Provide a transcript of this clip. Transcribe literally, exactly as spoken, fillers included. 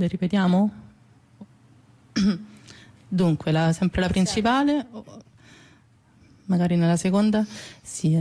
Le ripetiamo? Dunque, la, sempre la principale, magari nella seconda, sì.